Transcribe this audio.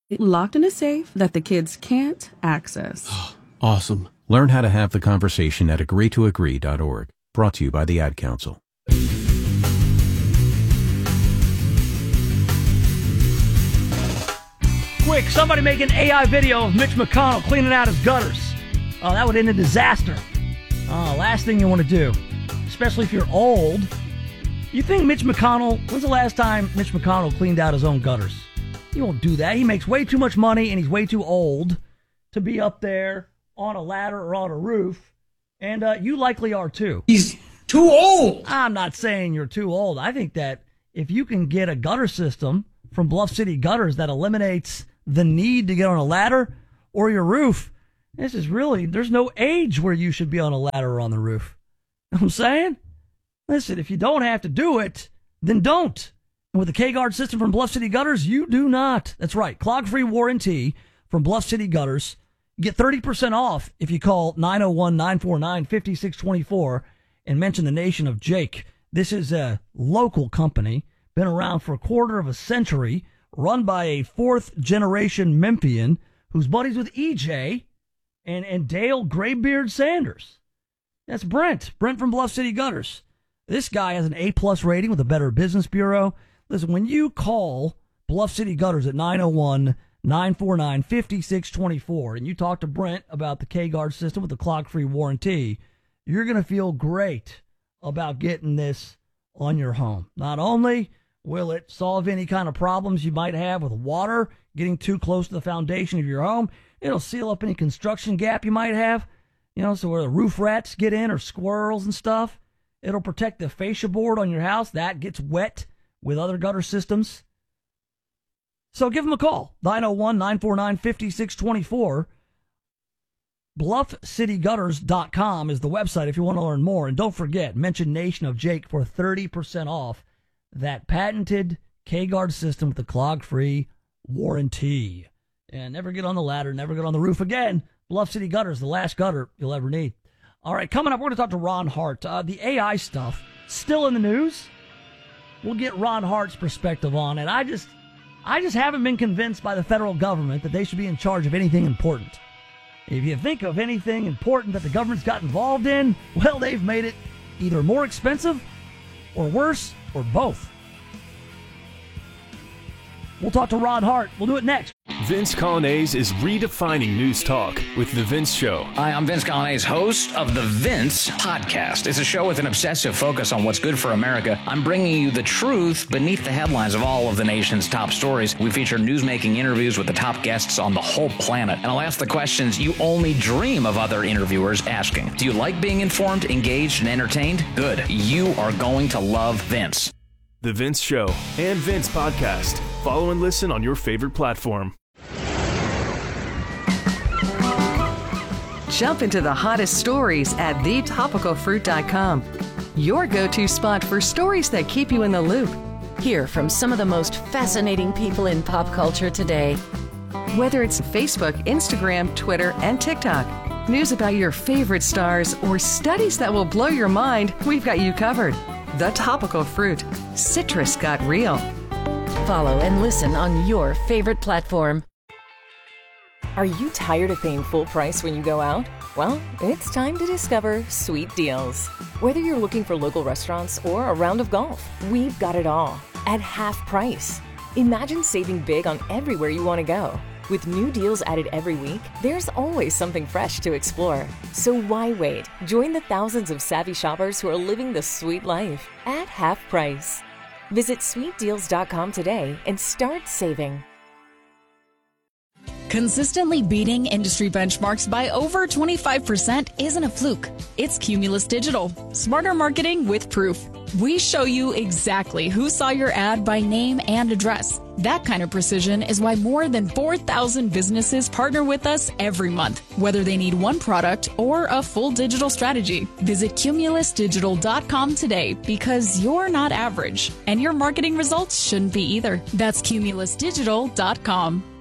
Locked in a safe that the kids can't access. Awesome. Learn how to have the conversation at agreetoagree.org. Brought to you by the Ad Council. Quick, somebody make an AI video of Mitch McConnell cleaning out his gutters. Oh, that would end a disaster. Last thing you want to do, especially if you're old. You think when's the last time Mitch McConnell cleaned out his own gutters? He won't do that. He makes way too much money and he's way too old to be up there on a ladder or on a roof. And you likely are too. He's too old. I'm not saying you're too old. I think that if you can get a gutter system from Bluff City Gutters that eliminates the need to get on a ladder or your roof, there's no age where you should be on a ladder or on the roof. You know what I'm saying? Listen, if you don't have to do it, then don't. And with the K-Guard system from Bluff City Gutters, you do not. That's right. Clog-free warranty from Bluff City Gutters. Get 30% off if you call 901-949-5624 and mention the nation of Jake. This is a local company, been around for a quarter of a century, run by a fourth-generation Memphian who's buddies with EJ and Dale Graybeard Sanders. That's Brent from Bluff City Gutters. This guy has an A-plus rating with the Better Business Bureau. Listen, when you call Bluff City Gutters at 901-949-5624 and you talk to Brent about the K-Guard system with the clog-free warranty, you're going to feel great about getting this on your home. Not only will it solve any kind of problems you might have with water getting too close to the foundation of your home, it'll seal up any construction gap you might have, so where the roof rats get in or squirrels and stuff. It'll protect the fascia board on your house. That gets wet with other gutter systems. So give them a call. 901-949-5624. BluffCityGutters.com is the website if you want to learn more. And don't forget, mention Nation of Jake for 30% off that patented K-Guard system with the clog-free warranty. And never get on the ladder, never get on the roof again. Bluff City Gutters, the last gutter you'll ever need. All right, coming up, we're going to talk to Ron Hart. The AI stuff, still in the news. We'll get Ron Hart's perspective on it. I just haven't been convinced by the federal government that they should be in charge of anything important. If you think of anything important that the government's got involved in, well, they've made it either more expensive or worse or both. We'll talk to Ron Hart. We'll do it next. Vince Coglianese is redefining news talk with The Vince Show. Hi, I'm Vince Coglianese, host of The Vince Podcast. It's a show with an obsessive focus on what's good for America. I'm bringing you the truth beneath the headlines of all of the nation's top stories. We feature newsmaking interviews with the top guests on the whole planet. And I'll ask the questions you only dream of other interviewers asking. Do you like being informed, engaged, and entertained? Good. You are going to love Vince. The Vince Show and Vince Podcast. Follow and listen on your favorite platform. Jump into the hottest stories at thetopicalfruit.com. Your go-to spot for stories that keep you in the loop. Hear from some of the most fascinating people in pop culture today. Whether it's Facebook, Instagram, Twitter, and TikTok, news about your favorite stars, or studies that will blow your mind, we've got you covered. The Topical Fruit. Citrus got real. Follow and listen on your favorite platform. Are you tired of paying full price when you go out? Well, it's time to discover Sweet Deals. Whether you're looking for local restaurants or a round of golf, we've got it all at half price. Imagine saving big on everywhere you want to go. With new deals added every week, there's always something fresh to explore. So why wait? Join the thousands of savvy shoppers who are living the sweet life at half price. Visit sweetdeals.com today and start saving. Consistently beating industry benchmarks by over 25% isn't a fluke. It's Cumulus Digital. Smarter marketing with proof. We show you exactly who saw your ad by name and address. That kind of precision is why more than 4,000 businesses partner with us every month, whether they need one product or a full digital strategy. Visit cumulusdigital.com today because you're not average, and your marketing results shouldn't be either. That's cumulusdigital.com.